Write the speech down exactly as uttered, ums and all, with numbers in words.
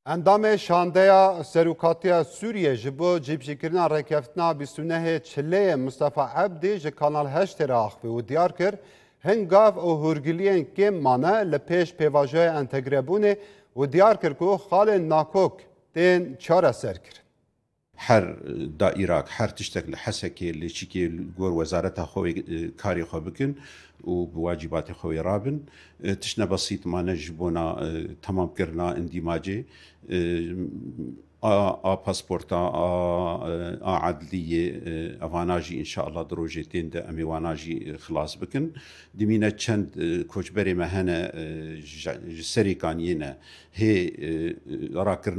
Endamê şandeya serokatiya Sûriye ji bo cîbjîkirina rêkeftina bîst û nehê çileyê Mustafa Ebdî ji Kanal heştê re axivî û diyar kir hin gav û hûrgiliyên kêm mane li pêş pêvajoya entegrebûnê û diyar kir ku xalên nakok tên çareser kirin. Her dairak, her tiştek li hesekê li çîkê gor wezareta xwe karê xwe bikin û bi wacibatê xwe wê rabin. Tişne besît mane ji bona temamkirina endîmacê a pasporta a adliyê evana jî înşallah di rojê tên de em ê wana jî xilas bikin. Dimîne çend koçberê me hene ji serê kaniyê ne hê rakirina